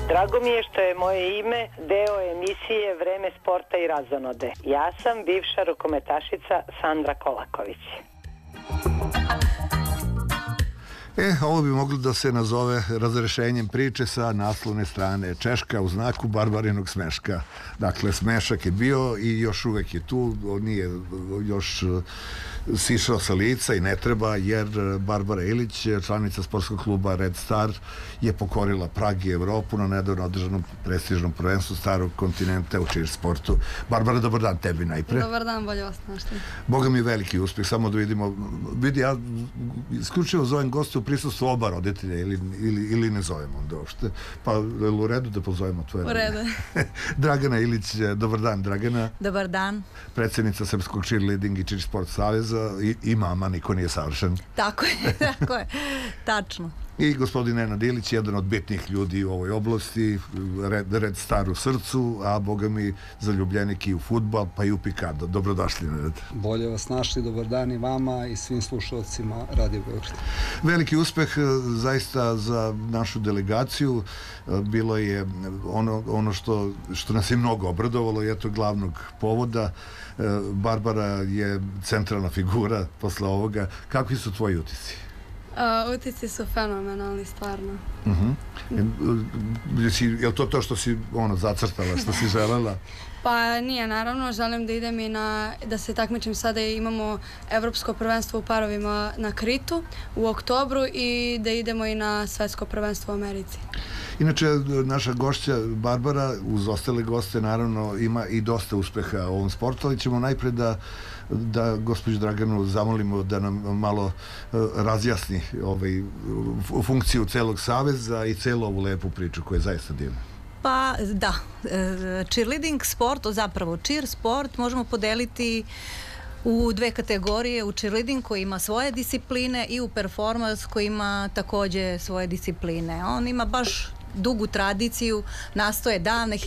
Drago mi je što je moje ime deo emisije Vreme sporta i razonode. Ja sam bivša rukometašica Sandra Kolaković. Ovo bi moglo da se nazove razrešenjem priče sa naslovne strane Češka u znaku Barbarinog smeška. Dakle, smešak je bio i još uvek je tu, nije još sišao sa lica i ne treba, jer Barbara Ilić, članica sportskog kluba Red Star, je pokorila Prag i Evropu na nedavno održanom prestižnom prvenstvu starog kontinenta u cheer sportu. Barbara, dobar dan tebi najpre. Dobar dan, bolje vas našli. Boga mi veliki uspjeh, samo da vidimo. Vidi, ja isključivo zovem goste u prisustvu oba roditelja ili ne zovemo onda uopšte. Pa je u redu da pozovemo tvoje? U redu. Dragana Ilić, dobar dan Dragana. Dobar dan. Predsjednica Srpskog cheerleading i cheer sport saveza i mama, niko nije savršen. Tako je, tačno. I gospodin Nenad Ilić, jedan od bitnih ljudi u ovoj oblasti, Red Star u srcu, a boga mi zaljubljenik i u fudbal, pa i u pikado. Dobrodošli, Nenad. Bolje vas našli, dobar dan i vama i svim slušalcima Radio Beograd. Veliki uspeh zaista za našu delegaciju. Bilo je ono što nas je mnogo obradovalo i eto glavnog povoda. Barbara je centralna figura posle ovoga. Kakvi su tvoji utisci? Utisci su fenomenalni, stvarno. Je li to što si zacrtala, što si želela? Pa nije, naravno, želim da idem i da se takmičim sada i imamo evropsko prvenstvo u parovima na Kritu u oktobru i da idemo i na svetsko prvenstvo u Americi. Inače, naša gošća Barbara, uz ostale goste, naravno, ima i dosta uspeha u ovom sportu, ali ćemo najpre da gospođu Draganu zamolimo da nam malo razjasni funkciju celog saveza i celu ovu lepu priču koja je zaista divna. Pa da, cheerleading sport, zapravo cheer sport možemo podeliti u dve kategorije, u cheerleading koji ima svoje discipline i u performance koji ima takođe svoje discipline. On ima baš dugu tradiciju, nastoje davne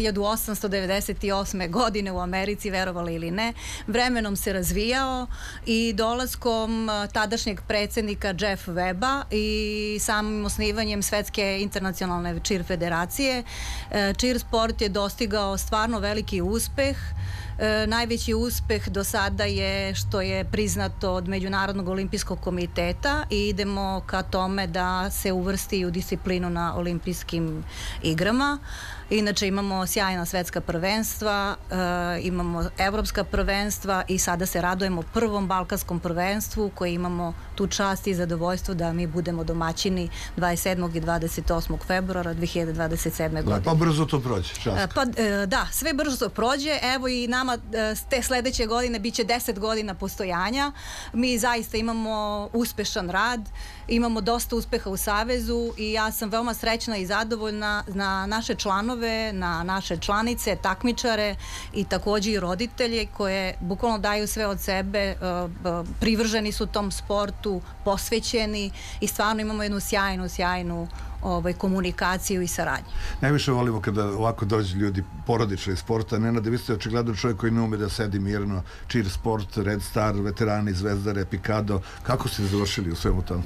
1898. godine u Americi, verovali ili ne, vremenom se razvijao i dolaskom tadašnjeg predsjednika Jeff Weba i samim osnivanjem Svetske internacionalne cheer federacije, cheer sport je dostigao stvarno veliki uspeh. Najveći uspeh do sada je što je priznato od Međunarodnog olimpijskog komiteta i idemo ka tome da se uvrsti u disciplinu na olimpijskim igrama. Inače imamo sjajna svetska prvenstva, imamo evropska prvenstva i sada se radujemo prvom balkanskom prvenstvu koje imamo tu čast i zadovoljstvo da mi budemo domaćini 27. i 28. februara 2027. godine. Pa brzo to prođe. Pa da, sve brzo prođe. Evo i nama te sledeće godine biće 10 godina postojanja. Mi zaista imamo uspešan rad, imamo dosta uspeha u Savezu i ja sam veoma srećna i zadovoljna na naše članove, na naše članice, takmičare i takođe i roditelje koje bukvalno daju sve od sebe, privrženi su tom sportu, posvećeni i stvarno imamo jednu sjajnu komunikaciju i saradnju. Najviše volimo kada ovako dođu ljudi porodični iz sporta. Nenad, vi ste očigledno čovjek koji ne ume da sedi mirno. Cheer sport, Red Star, veterani, Zvezdare, Pikado. Kako ste završili u svemu tomu?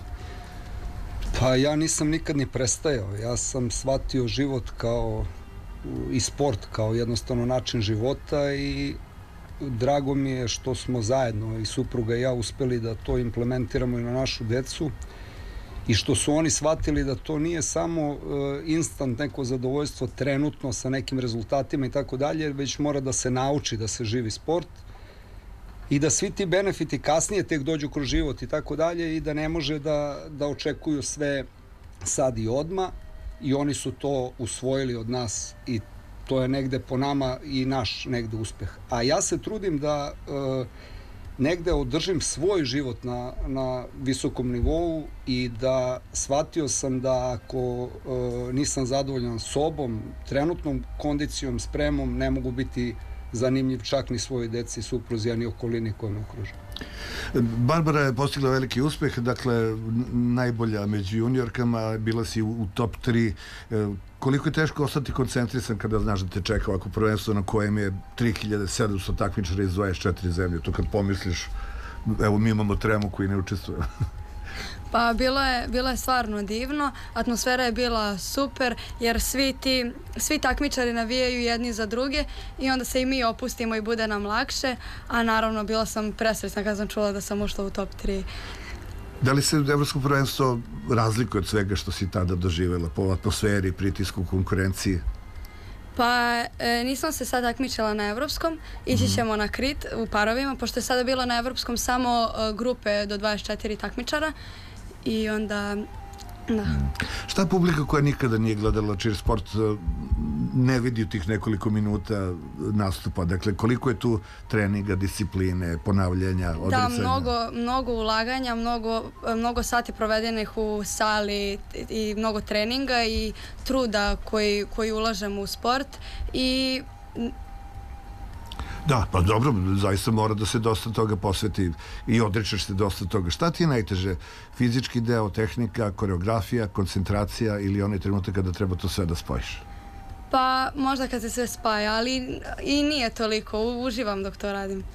Pa ja nisam nikad ni prestajao. Ja sam shvatio život i sport kao jednostavno način života i drago mi je što smo zajedno i supruga i ja uspeli da to implementiramo i na našu decu i što su oni shvatili da to nije samo instant neko zadovoljstvo trenutno sa nekim rezultatima i tako dalje, već mora da se nauči da se živi sport i da svi ti benefiti kasnije tek dođu kroz život i tako dalje i da ne može da očekuju sve sad i odmah i oni su to usvojili od nas i to je negde po nama i naš negde uspeh. A ja se trudim da negde održim svoj život na visokom nivou i da shvatio sam da ako nisam zadovoljan sobom, trenutnom kondicijom, spremom, ne mogu biti zanimljiv čak ni svojoj deci, supruzi, a ni okolini koja me okruža. Barbara je postigla veliki uspeh, dakle najbolja među juniorkama, bila si u top 3. Koliko je teško ostati koncentrisan kada znaš da te čeka ovako prvenstvo na kojem je 3700 takmičara iz 24 zemlje, to kad pomisliš, evo mi imamo tremu koji ne učestvuje. Pa bilo je stvarno divno, atmosfera je bila super jer svi takmičari navijaju jedni za druge i onda se i mi opustimo i bude nam lakše, a naravno bila sam presrećna kad sam čula da sam ušla u top 3. Da li se evropsko prvenstvo razlikuje od svega što si tada doživjela po atmosferi, pritisku, konkurenciji? Pa nisam se sad takmičila na evropskom, ići ćemo na Krit u parovima, pošto je sada bilo na evropskom samo grupe do 24 takmičara i onda... Da. Šta publika koja nikada nije gledala cheer sport ne vidi u tih nekoliko minuta nastupa? Dakle, koliko je tu treninga, discipline, ponavljanja, odricanja? Da, mnogo ulaganja, mnogo sati provedenih u sali i mnogo treninga i truda koji ulažemo u sport i... Da, pa dobro, zaista mora da se dosta toga posveti i odričeš se dosta toga. Šta ti je najteže? Fizički deo, tehnika, koreografija, koncentracija ili onaj trenutak kada treba to sve da spojiš? Pa možda kad se sve spaja, ali i nije toliko. Uživam dok to radim.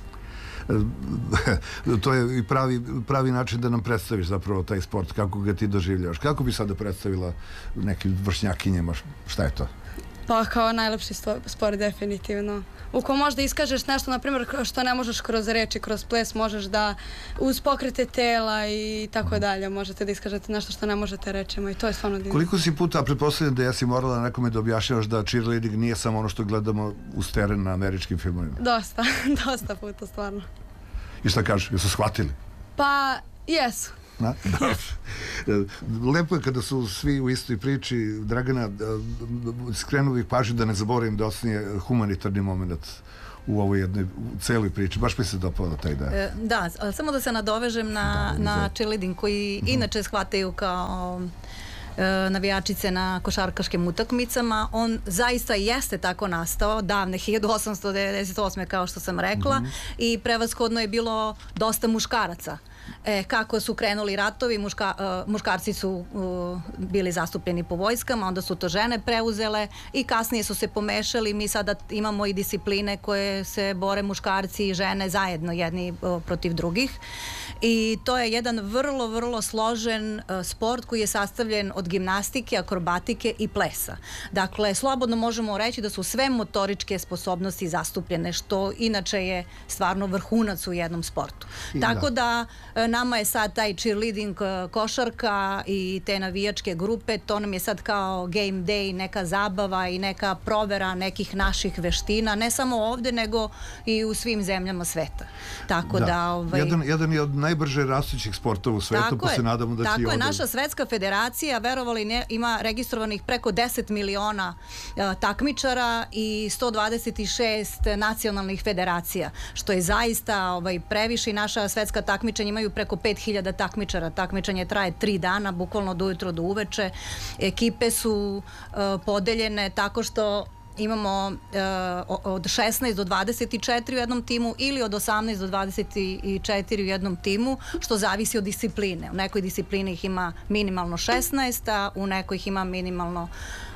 To je i pravi način da nam predstaviš zapravo taj sport, kako ga ti doživljavaš. Kako bi sada predstavila nekim vršnjakinjama? Šta je to? Pa kao najlepši sport definitivno. U kom možda iskažeš nešto, na primjer, što ne možeš kroz reči, kroz ples, možeš da uz pokrete tela i tako dalje, možete da iskažete nešto što ne možete rečima i to je stvarno divno. Koliko si puta, pretpostavljam da ja si morala nekome da objašnjavaš da cheerleading nije samo ono što gledamo uz teren na američkim filmovima? Dosta puta, stvarno. I šta kažeš, jesu shvatili? Pa, jesu. Lepo je kada su svi u istoj priči. Dragana, skrenuo bih pažnju da ne zaboravim da ostane humanitarni moment u ovoj jednoj celoj priči. Baš mi se dopao taj dan. Da, samo da se nadovežem na cheerleading koji inače shvataju kao navijačice na košarkaškim utakmicama. On zaista jeste tako nastao davne 1898. kao što sam rekla i prevashodno je bilo dosta muškaraca. Kako su krenuli ratovi, muškarci su bili zastupljeni po vojskama, onda su to žene preuzele i kasnije su se pomešali. Mi sada imamo i discipline koje se bore muškarci i žene zajedno jedni protiv drugih i to je jedan vrlo, vrlo složen sport koji je sastavljen od gimnastike, akrobatike i plesa. Dakle, slobodno možemo reći da su sve motoričke sposobnosti zastupljene, što inače je stvarno vrhunac u jednom sportu. Tako da nama je sad taj cheerleading, košarka i te navijačke grupe, to nam je sad kao game day, neka zabava i neka provera nekih naših veština, ne samo ovde, nego i u svim zemljama sveta. Tako da... Jedan je od najbrže rastućih sportova u svetu, pa se nadamo da će i ovdje... Tako je, naša svetska federacija, verovali ne, ima registrovanih preko 10 miliona takmičara i 126 nacionalnih federacija, što je zaista previše i naša svetska takmičenja imaju preko 5000 takmičara. Takmičenje traje 3 dana, bukvalno od ujutro do uveče. Ekipe su podeljene tako što imamo od 16 do 24 u jednom timu ili od 18 do 24 u jednom timu, što zavisi od discipline. U nekoj disciplini ih ima minimalno 16, a u nekoj ih ima minimalno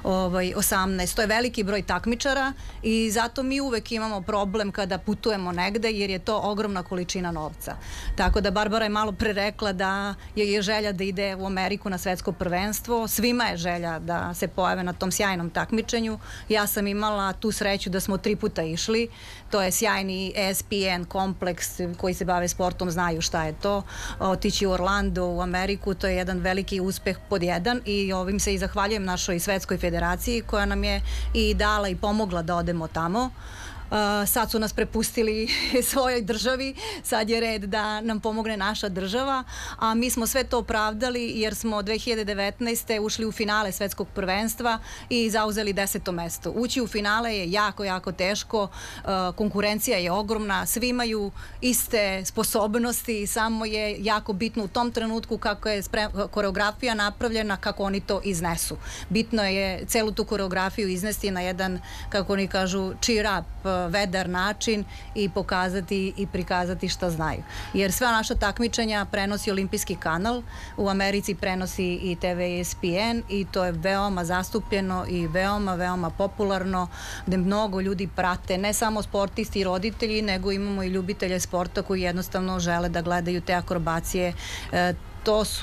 18. To je veliki broj takmičara i zato mi uvek imamo problem kada putujemo negde, jer je to ogromna količina novca. Tako da Barbara je malo pre rekla da je želja da ide u Ameriku na svetsko prvenstvo. Svima je želja da se pojave na tom sjajnom takmičenju. Ja sam imala tu sreću da smo 3 puta išli. To je sjajni ESPN kompleks koji se bave sportom, znaju šta je to. Otići u Orlando, u Ameriku, to je jedan veliki uspeh pod jedan i ovim se i zahvaljujem našoj svetskoj federaciji koja nam je i dala i pomogla da odemo tamo. Sad su nas prepustili svojoj državi, sad je red da nam pomogne naša država, a mi smo sve to opravdali jer smo 2019. ušli u finale svetskog prvenstva i zauzeli 10. mesto. Ući u finale je jako, jako teško, konkurencija je ogromna, svi imaju iste sposobnosti, samo je jako bitno u tom trenutku kako je koreografija napravljena, kako oni to iznesu. Bitno je celu tu koreografiju iznesti na jedan, kako oni kažu, cheer up, vedar način i pokazati i prikazati šta znaju. Jer sva naša takmičenja prenosi Olimpijski kanal, u Americi prenosi i TV ESPN i to je veoma zastupljeno i veoma, veoma popularno, gde mnogo ljudi prate, ne samo sportisti i roditelji, nego imamo i ljubitelje sporta koji jednostavno žele da gledaju te akrobacije. To su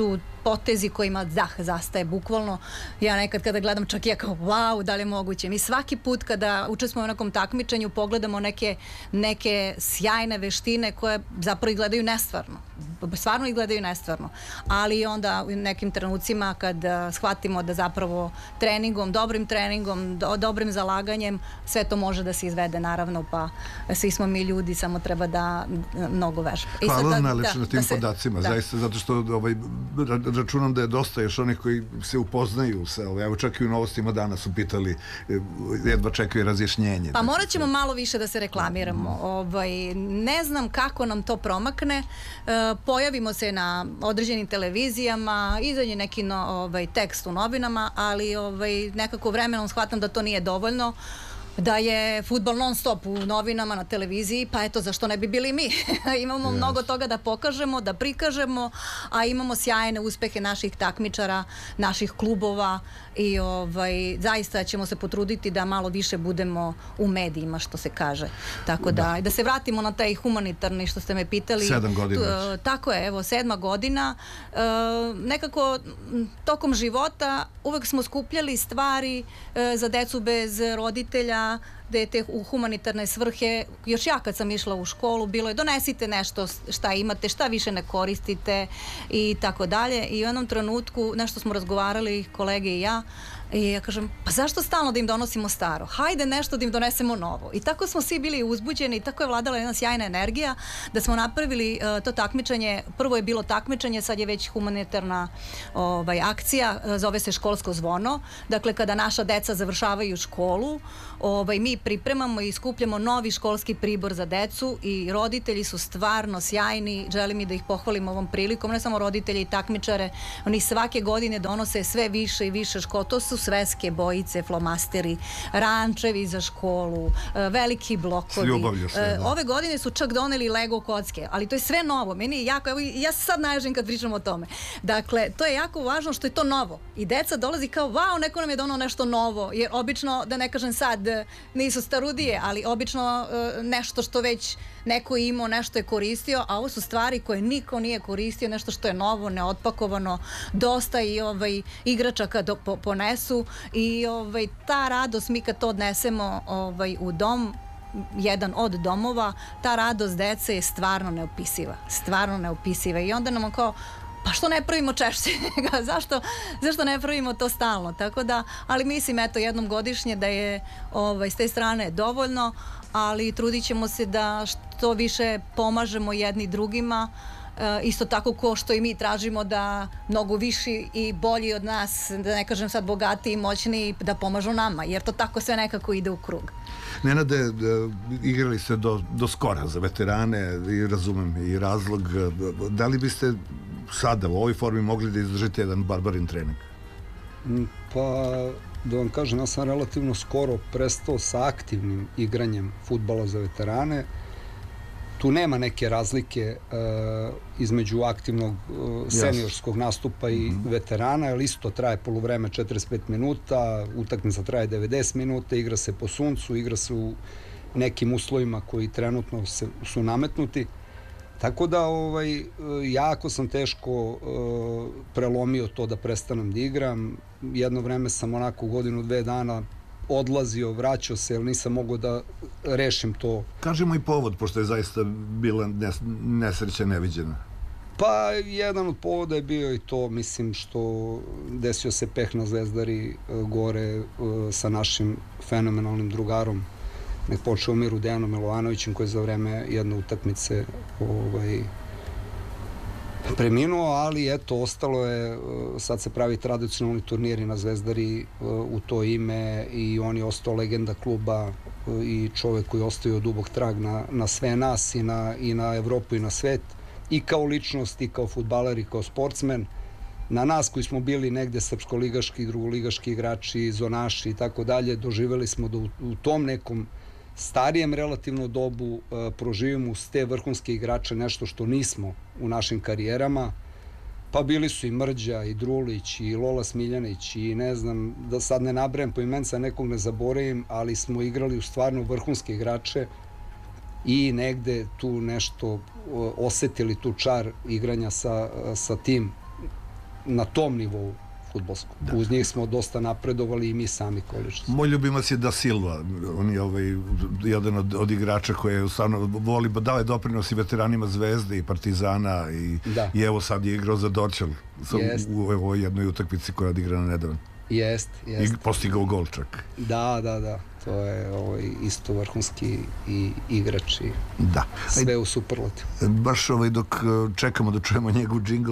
potezi kojima zastaje bukvalno. Ja nekad kada gledam čak ja kao wow, da li je moguće. Mi svaki put kada učestvujemo u nekom takmičenju pogledamo neke sjajne veštine koje zapravo izgledaju nestvarno. Stvarno izgledaju nestvarno. Ali onda u nekim trenucima kad shvatimo da zapravo dobrim treningom, dobrim zalaganjem, sve to može da se izvede naravno, pa svi smo mi ljudi, samo treba da mnogo vežba. Hvala vam najlepše na tim podacima, zaista, zato što računam da je dosta još onih koji se upoznaju sa, evo čak i u novostima danas su pitali, jedva čekaju razjašnjenje. Pa morat ćemo malo više da se reklamiramo. Ne znam kako nam to promakne, pojavimo se na određenim televizijama, izađe neki tekst u novinama, ali nekako vremenom shvatam da to nije dovoljno, da je fudbal non stop u novinama, na televiziji, pa eto, zašto ne bi bili mi? Imamo mnogo toga da pokažemo, da prikažemo, a imamo sjajne uspehe naših takmičara, naših klubova i zaista ćemo se potruditi da malo više budemo u medijima, što se kaže. Tako da se vratimo na taj humanitarni, što ste me pitali. 7 godina. Tako je, evo, 7. godina. Nekako, tokom života uvek smo skupljali stvari za decu bez roditelja, da je te u humanitarne svrhe, još ja kad sam išla u školu, bilo je donesite nešto šta imate, šta više ne koristite i tako dalje. I u jednom trenutku nešto smo razgovarali, kolege i ja kažem, pa zašto stalno da im donosimo staro? Hajde nešto da im donesemo novo. I tako smo svi bili uzbuđeni i tako je vladala jedna sjajna energija da smo napravili to takmičenje. Prvo je bilo takmičenje, sad je već humanitarna akcija, zove se Školsko zvono. Dakle, kada naša deca završavaju školu, mi pripremamo i skupljamo novi školski pribor za decu i roditelji su stvarno sjajni. Želim i da ih pohvalim ovom prilikom, ne samo roditelji i takmičare, oni svake godine donose sve više i više škola. To su sveske bojice, flomasteri, rančevi za školu, veliki blokovi. S ljubavlju sve, da. Ove godine su čak doneli Lego kocke, ali to je sve novo. Meni je jako, evo, ja se sad naježim kad pričam o tome. Dakle, to je jako važno što je to novo. I deca dolazi kao, wow, neko nam je donao nešto novo. Jer obično, da ne kažem sad, nisu starudije, ali obično nešto što već neko je imao, nešto je koristio, a ovo su stvari koje niko nije koristio, nešto što je novo, neotpakovano, dosta i igračaka ponesu i ta radost, mi kad to odnesemo u dom, jedan od domova, ta radost dece je stvarno neopisiva i onda nam kao, pa što ne pravimo češće? Zašto ne pravimo to stalno? Tako da, ali mislim, eto, jednom godišnje da je s te strane dovoljno, ali trudit ćemo se da što više pomažemo jedni drugima, isto tako ko što i mi tražimo da mnogo viši i bolji od nas, da ne kažem sad bogatiji i moćniji, da pomažu nama, jer to tako sve nekako ide u krug. Nenade, igrali ste do skora za veterane i razumem i razlog. Da li biste sada u ovoj formi mogli da izdržite jedan barbarin trening? Pa, da vam kažem, ja sam relativno skoro prestao sa aktivnim igranjem fudbala za veterane. Tu nema neke razlike između aktivnog seniorskog nastupa i veterana, jer isto traje poluvreme 45 minuta, utakmica traje 90 minuta, igra se po suncu, igra se u nekim uslovima koji trenutno su nametnuti. Tako da jako sam teško prelomio to da prestanem da igram. Jedno vreme sam onako godinu, 2 dana odlazio, vraćao se, jer nisam mogao da rešim to. Kažemo i povod, pošto je zaista bila nesreća neviđena. Pa, jedan od povoda je bio i to, mislim, što desio se peh na Zvezdari gore sa našim fenomenalnim drugarom, nek počeo Miru Dejanom Milovanovićem, koji je za vreme jedne utakmice preminuo, ali eto, ostalo je, sad se pravi tradicionalni turniri na Zvezdari u to ime i on je ostao legenda kluba i čovek koji je ostavio dubok trag na sve nas i na Evropu i na svet, i kao ličnost, i kao fudbaler, i kao sportsmen. Na nas koji smo bili negde srpsko-ligaški, drugoligaški igrači, zonaši i tako dalje, doživeli smo da u tom nekom starijem relativno dobu proživimo s te vrhunske igrače nešto što nismo u našim karijerama. Pa bili su i Mrđa, i Drulić, i Lola Smiljanić, i ne znam, da sad ne nabrajem po imenca, nekog ne zaboravim, ali smo igrali u stvarno vrhunske igrače i negde tu nešto osetili, tu čar igranja sa tim na tom nivou fudbalskom. Uz njih smo dosta napredovali i mi sami količni. Moj ljubimac je Da Silva, on je jedan od igrača koji je stvarno voli, dao je doprinos i veteranima Zvezde i Partizana i evo sad je igrao za Dorćol u ovoj jednoj utakmici koja je odigrana nedavno. Jest. I postigao gol čak. Da. To je isto vrhunski igrač i sve u superlativu. Baš dok čekamo da čujemo njegov džingl,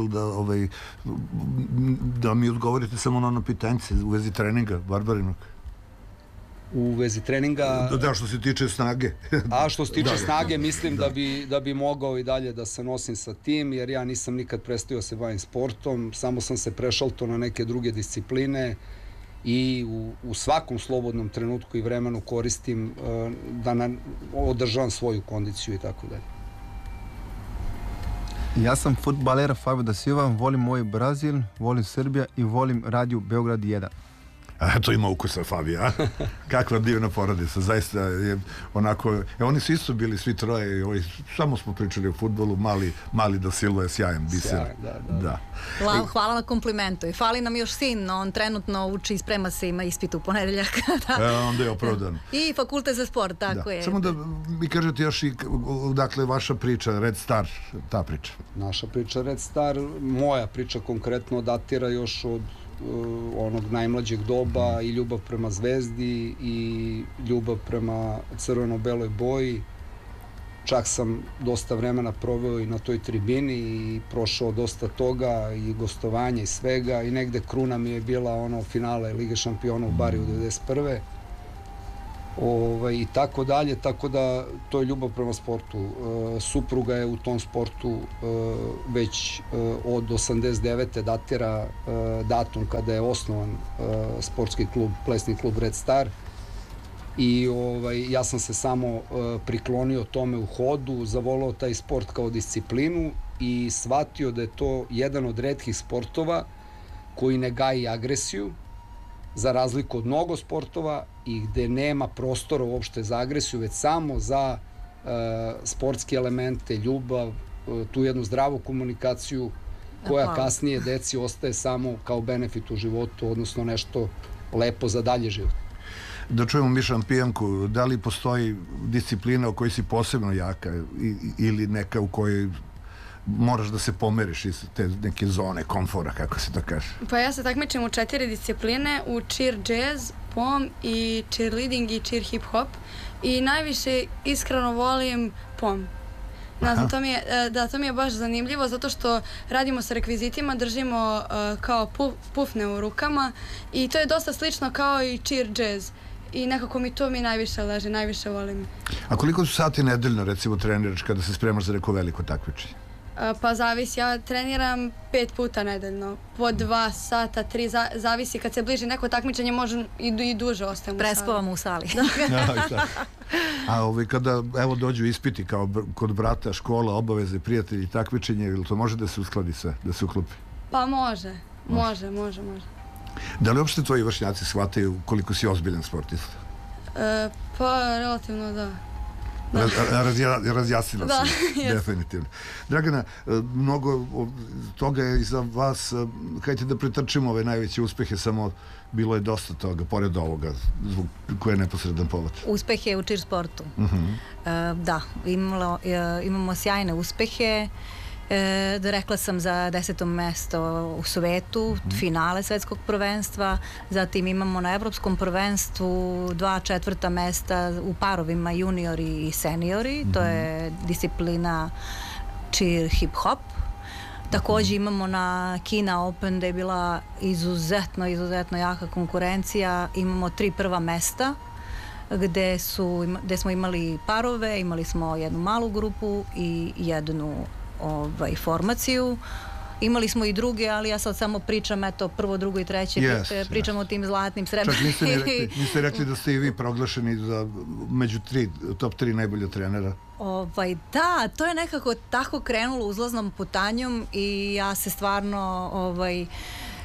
da mi odgovorite samo na ono pitanjce u vezi treninga Barbarinog. U vezi treninga... Da, što se tiče snage. Što se tiče snage, mislim da bi mogao i dalje da se nosim sa tim, jer ja nisam nikad prestao se bavim sportom, samo sam se prešalto na neke druge discipline i u svakom slobodnom trenutku i vremenu koristim da održavam svoju kondiciju i tako dalje. Ja sam fudbaler Fabio Da Silva, volim moj Brazil, volim Srbija i volim Radio Beograd 1. To ima ukusa Fabija. Kakva divna porodica. Zaista je onako... Oni su isto bili svi troje. Samo smo pričali o fudbalu. Mali Da Silva je sjajan biser. Da. Hvala na komplimentu. I fali nam još sin. On trenutno uči i sprema se, ima ispit u ponedeljak. Onda je opravdan. I fakultet za sport, tako je. Samo da mi kažete još i dakle vaša priča, Red Star, ta priča. Naša priča Red Star, moja priča konkretno datira još od onog najmlađeg doba i ljubav prema Zvezdi i ljubav prema crveno-beloj boji. Čak sam dosta vremena proveo i na toj tribini i prošao dosta toga i gostovanja i svega i negde kruna mi je bila finale Lige šampiona u Bariju 91. I tako dalje, tako da to je ljubav prema sportu. Supruga je u tom sportu već od 89. datira datum kada je osnovan sportski klub, plesni klub Red Star i ja sam se samo priklonio tome u hodu, zavolao taj sport kao disciplinu i shvatio da je to jedan od retkih sportova koji ne gaji agresiju, za razliku od mnogo sportova i gde nema prostora uopšte za agresiju, već samo za sportske elemente, ljubav, tu jednu zdravu komunikaciju koja kasnije deci ostaje samo kao benefit u životu, odnosno nešto lepo za dalje život. Da čujemo Mišan Pijanku, da li postoji disciplina u kojoj si posebno jaka ili neka u kojoj moraš da se pomeriš iz te neke zone komfora, kako se to kaže? Pa ja se takmičim u 4 discipline, u cheer jazz, pom i cheerleading i cheer hip hop i najviše iskreno volim pom. To mi je baš zanimljivo zato što radimo sa rekvizitima, držimo kao pufne u rukama i to je dosta slično kao i cheer jazz i nekako to mi najviše leži, najviše volim. A koliko su sati nedeljno recimo treniraš kada se spremaš za neko veliko takmičenje? Pa zavisi, ja treniram 5 puta nedeljno, po 2 sata, 3, zavisi, kad se bliži neko takmičenje može i duže ostajem u sali. Prespavamo u sali. A kada dođu ispiti kao kod brata, škola, obaveze, prijatelji, takmičenje, ili to može da se uskladi sve, da se uklopi? Pa može. Da li uopšte tvoji vršnjaci shvataju koliko si ozbiljan sportista? Pa relativno da. Razjasnila sam, definitivno. Dragana, mnogo toga je iza vas, hajte da pretrčimo ove najveće uspehe, samo bilo je dosta toga, pored ovoga, koji je neposredan povod. Uspehe u cheer sportu. Da, imamo sjajne uspehe. Rekla sam za 10. mesto u svetu, finale svetskog prvenstva, zatim imamo na evropskom prvenstvu 2 četvrta mesta u parovima juniori i seniori, to je disciplina cheer hip hop. Također imamo na Kina Open gde je bila izuzetno jaka konkurencija, imamo 3 prva mesta gde smo imali parove, imali smo jednu malu grupu i jednu formaciju. Imali smo i druge, ali ja sad samo pričam, prvo, drugo i treće, pričamo o tim zlatnim, srebrnim. Čak niste rekli da ste i vi proglašeni među top 3 najbolja trenera? Da, to je nekako tako krenulo uzlaznom putanjom i ja se stvarno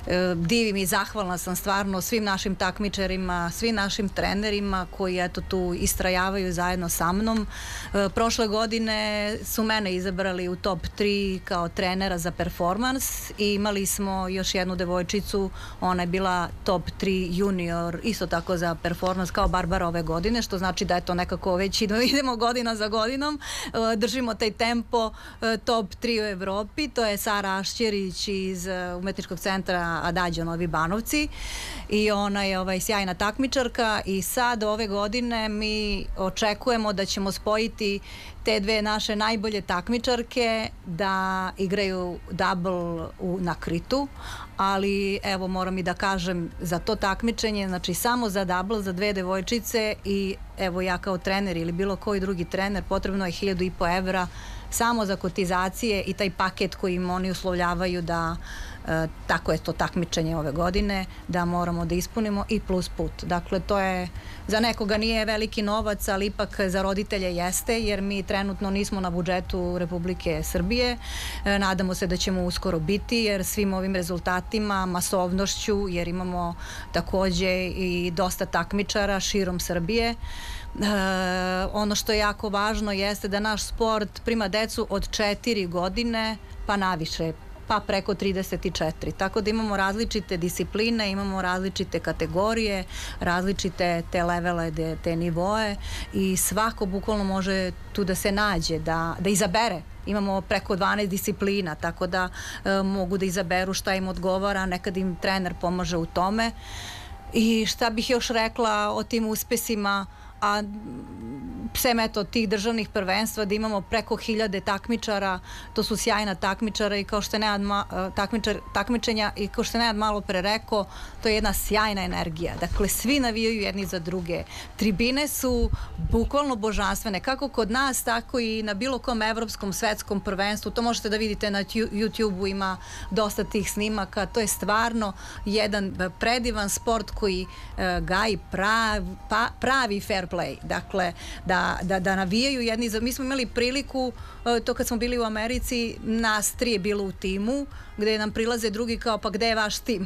divim i zahvalna sam stvarno svim našim takmičarima, svim našim trenerima koji eto tu istrajavaju zajedno sa mnom. Prošle godine su mene izabrali u top 3 kao trenera za performans i imali smo još jednu devojčicu, ona je bila top 3 junior, isto tako za performans kao Barbara ove godine, što znači da je to nekako već idemo godina za godinom, držimo taj tempo top 3 u Evropi. To je Sara Ašćerić iz umetničkog centra Adagio Novi Banovci i ona je sjajna takmičarka i sad ove godine mi očekujemo da ćemo spojiti te dve naše najbolje takmičarke da igraju double na Kritu, ali evo moram i da kažem za to takmičenje, znači samo za double, za dve devojčice i evo ja kao trener ili bilo koji drugi trener potrebno je 1.500 evra samo za kotizacije i taj paket koji im oni uslovljavaju da tako je to takmičenje ove godine, da moramo da ispunimo i plus put. Dakle, to je, za nekoga nije veliki novac, ali ipak za roditelje jeste, jer mi trenutno nismo na budžetu Republike Srbije. Nadamo se da ćemo uskoro biti, jer svim ovim rezultatima, masovnošću, jer imamo takođe i dosta takmičara širom Srbije. Ono što je jako važno jeste da naš sport prima decu od 4 godine pa naviše, pa preko 34. Tako da imamo različite discipline, imamo različite kategorije, različite te levele, te nivoe i svako bukvalno može tu da se nađe, da izabere. Imamo preko 12 disciplina, tako da mogu da izaberu šta im odgovara, nekad im trener pomaže u tome. I šta bih još rekla o tim uspesima, a sem eto tih državnih prvenstva da imamo preko 1000 takmičara, to su sjajna takmičara i kao što je takmičenja i kao što je Nenad malo pre rekao, to je jedna sjajna energija. Dakle, svi navijaju jedni za druge. Tribine su bukvalno božanstvene, kako kod nas, tako i na bilo kom evropskom, svetskom prvenstvu. To možete da vidite na YouTube-u, ima dosta tih snimaka. To je stvarno jedan predivan sport koji gaji pravi fair play. Dakle, da navijaju jedni za... Mi smo imali priliku, to kad smo bili u Americi, nas 3 je bilo u timu, gde nam prilaze drugi kao, pa gde je vaš tim?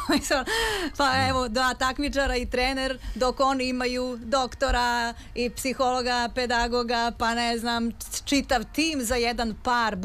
Pa evo, 2 takmičara i trener, dok oni imaju doktora i psihologa, pedagoga, pa ne znam, čitav tim za jedan par.